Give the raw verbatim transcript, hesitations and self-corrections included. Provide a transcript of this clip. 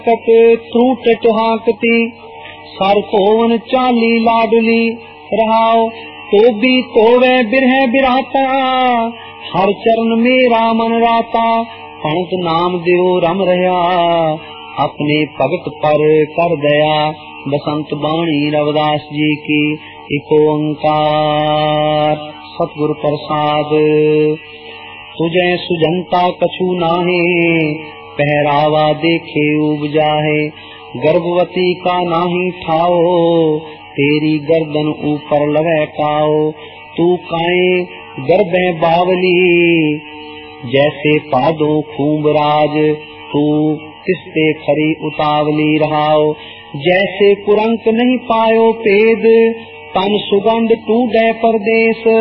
कत त्रूट टुहाकती सर कोवन चाली लाडली रहाओ तो भी तोवे बिरह बिराता हर चरण मेरा मन राता पंत नाम दियो रम रहा अपने भगत पर कर दया। बसंत बाणी रविदास जी की इको ओंकार सतगुरु प्रसाद। तुझे सुजनता कछु नाहे पहरावा देखे उपजाहे गर्भवती का नाही ठाओ तेरी गर्दन ऊपर लवे काओ। तू काए गर्भे बावली जैसे पादों खूब राज तू तिस्ते खरी उतावली रहाओ। जैसे कुरंक नहीं पायो पेद तन सुगंध टूटे परदेश